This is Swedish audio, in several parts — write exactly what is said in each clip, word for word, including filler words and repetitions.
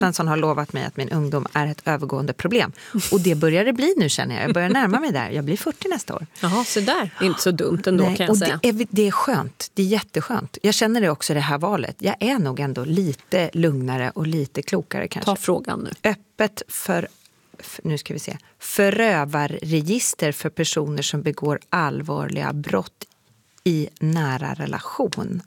Svensson har lovat mig att min ungdom är ett övergående problem. Och det börjar det bli nu, känner jag. Jag börjar närma mig där. Jag blir fyrtio nästa år. Jaha, så där. Inte så dumt ändå. Nej, kan jag och säga. Det är, det är skönt. Det är jätteskönt. Jag känner det också i det här valet. Jag är nog ändå lite lugnare och lite klokare kanske. Ta frågan nu. Öppet för, nu ska vi se, förövarregister för personer som begår allvarliga brott i nära relation.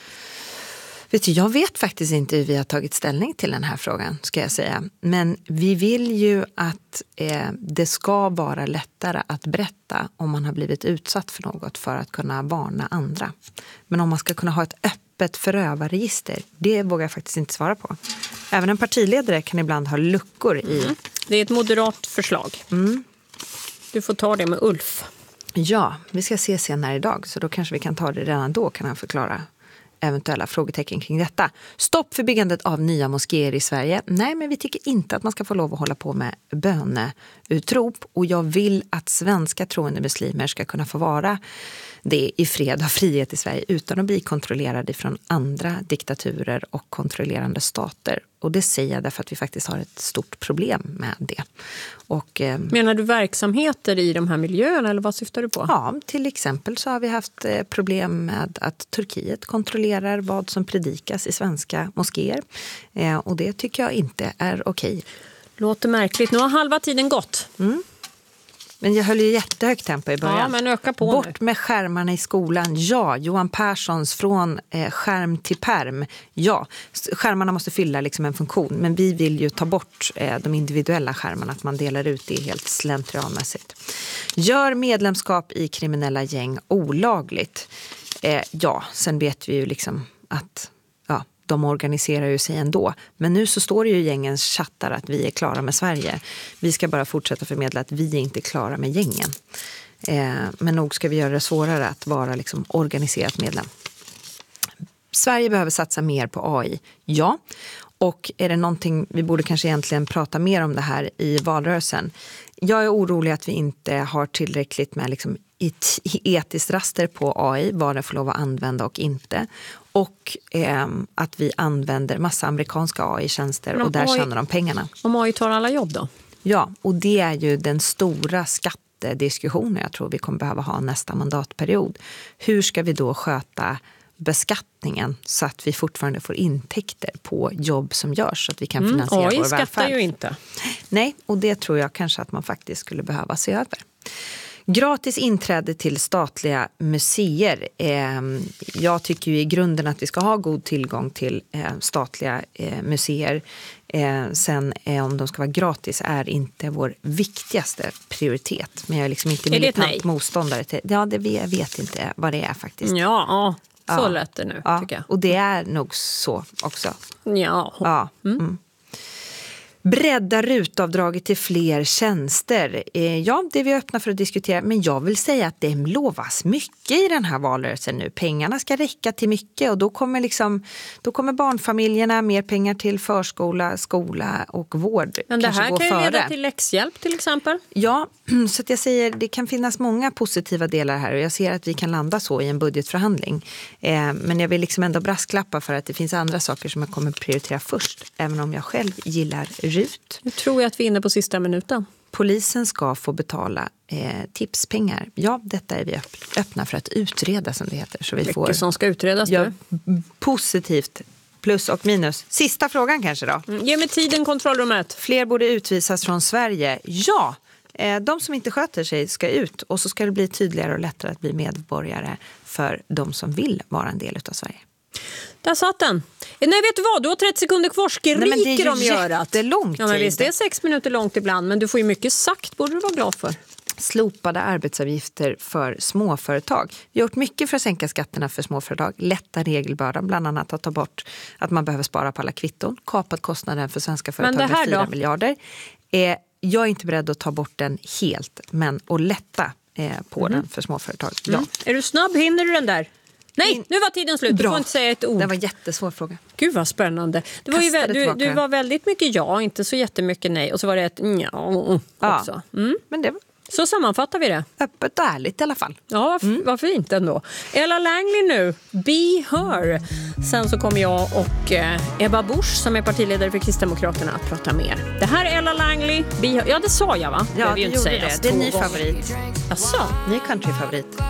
Vet du, jag vet faktiskt inte hur vi har tagit ställning till den här frågan, ska jag säga. Men vi vill ju att eh, det ska vara lättare att berätta om man har blivit utsatt för något för att kunna varna andra. Men om man ska kunna ha ett öppet förövarregister, det vågar jag faktiskt inte svara på. Även en partiledare kan ibland ha luckor i... Mm. Det är ett moderat förslag. Mm. Du får ta det med Ulf. Ja, vi ska se senare idag, så då kanske vi kan ta det redan då, kan han förklara eventuella frågetecken kring detta. Stopp för byggandet av nya moskéer i Sverige. Nej, men vi tycker inte att man ska få lov att hålla på med böneutrop. Och jag vill att svenska troende muslimer ska kunna få vara det i fred och frihet i Sverige utan att bli kontrollerade från andra diktaturer och kontrollerande stater. Och det säger jag därför att vi faktiskt har ett stort problem med det. Och, eh, Menar du verksamheter i de här miljöerna eller vad syftar du på? Ja, till exempel så har vi haft eh, problem med att Turkiet kontrollerar vad som predikas i svenska moskéer. Eh, och det tycker jag inte är okej. Låter märkligt. Nu har halva tiden gått. Mm. Men jag höll ju jättehögt tempo i början. Ja, men öka på Bort nu. med skärmarna i skolan. Ja, Johan Perssons från eh, skärm till perm. Ja, skärmarna måste fylla liksom en funktion. Men vi vill ju ta bort eh, de individuella skärmarna. Att man delar ut det helt slentrianmässigt. Gör medlemskap i kriminella gäng olagligt. Eh, ja, sen vet vi ju liksom att... ja. De organiserar ju sig ändå. Men nu så står det ju i gängens chattar att vi är klara med Sverige. Vi ska bara fortsätta förmedla att vi är inte klara med gängen. Eh, men nog ska vi göra det svårare att vara liksom organiserat medlem. Sverige behöver satsa mer på A I. Ja. Och är det någonting, vi borde kanske egentligen prata mer om det här i valrörelsen. Jag är orolig att vi inte har tillräckligt med liksom etiskt raster på A I, vad det får lov att använda och inte. Och eh, att vi använder massa amerikanska A I-tjänster och där A I, tjänar de pengarna. Om A I tar alla jobb då? Ja, och det är ju den stora skattediskussionen jag tror vi kommer behöva ha nästa mandatperiod. Hur ska vi då sköta beskattningen så att vi fortfarande får intäkter på jobb som görs så att vi kan finansiera mm, vår välfärd? A I skattar ju inte. Nej, och det tror jag kanske att man faktiskt skulle behöva se över. Gratis inträde till statliga museer. Jag tycker ju i grunden att vi ska ha god tillgång till statliga museer. Sen om de ska vara gratis är inte vår viktigaste prioritet. Men jag är liksom inte militant motståndare till det. Ja, det jag vet inte vad det är faktiskt. Ja, så ja. lät det nu ja. tycker jag. Och det är nog så också. Ja. Ja. Mm. Mm. Bredda rutavdraget till fler tjänster. Ja, det är vi öppna för att diskutera. Men jag vill säga att det lovas mycket i den här valrörelsen nu. Pengarna ska räcka till mycket och då kommer, liksom, då kommer barnfamiljerna mer pengar till förskola, skola och vård. Men det här kan ju före. leda till läxhjälp till exempel. Ja, så att jag säger det kan finnas många positiva delar här och jag ser att vi kan landa så i en budgetförhandling. Eh, men jag vill liksom ändå brasklappa för att det finns andra saker som jag kommer prioritera först. Även om jag själv gillar RUT. Nu tror jag att vi är inne på sista minuten. Polisen ska få betala eh, tipspengar. Ja, detta är vi öppna för att utreda som det heter. Så vi Mycket får, som ska utredas ja, nu. Positivt plus och minus. Sista frågan kanske då. Mm, ge mig tiden, kontrollrummet. Fler borde utvisas från Sverige. Ja, eh, de som inte sköter sig ska ut. Och så ska det bli tydligare och lättare att bli medborgare för de som vill vara en del av Sverige. Där satt den. Nej, vet du vad? Du har trettio sekunder kvar. Skriker de görat. Jättelång tid. Ja, men visst, det är sex minuter långt ibland. Men du får ju mycket sagt. Borde du vara glad för. Slopade arbetsavgifter för småföretag. Vi har gjort mycket för att sänka skatterna för småföretag. Lätta regelbördan, bland annat att ta bort att man behöver spara på alla kvitton. Kapat kostnaden för svenska företag med fyra miljarder. Eh, jag är inte beredd att ta bort den helt, men att lätta eh, på mm. den för småföretag. Ja. Mm. Är du snabb? Hinner du den där? Nej, nu var tiden slut. Du får inte säga ett ord. Det var en jättesvår fråga. Gud vad spännande. Det var ju vä- du, du var väldigt mycket ja, inte så jättemycket nej. Och så var det ett ja också. Mm. Men det var Så sammanfattar vi det. Öppet och ärligt i alla fall. Ja, varför, mm. varför inte ändå? Ella Langley nu, Be Her. Sen så kommer jag och eh, Ebba Busch som är partiledare för Kristdemokraterna att prata mer. Det här är Ella Langley, Be Her. Ja, det sa jag va? Ja, det, det gjorde det. Det är ny favorit. Asså? Ny countryfavorit.